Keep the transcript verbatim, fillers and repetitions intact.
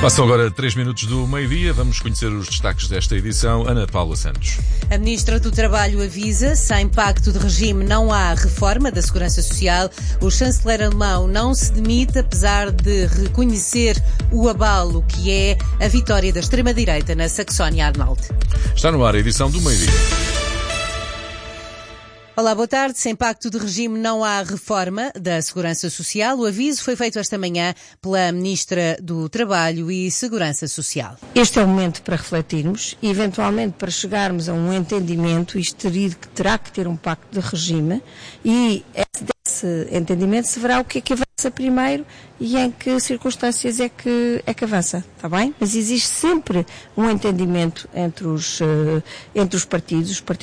Passam agora três minutos do meio-dia. Vamos conhecer os destaques desta edição. Ana Paula Santos. A Ministra do Trabalho avisa: sem pacto de regime não há reforma da Segurança Social. O chanceler alemão não se demite, apesar de reconhecer o abalo que é a vitória da extrema-direita na Saxónia-Anhalt. Está no ar a edição do meio-dia. Olá, boa tarde. Sem pacto de regime não há reforma da Segurança Social. O aviso foi feito esta manhã pela Ministra do Trabalho e Segurança Social. Este é o momento para refletirmos e, eventualmente, para chegarmos a um entendimento. Isto teria que, terá que ter um pacto de regime e desse entendimento se verá o que é que avança primeiro e em que circunstâncias é que, é que avança, está bem? Mas existe sempre um entendimento entre os, uh, entre os partidos, os partidos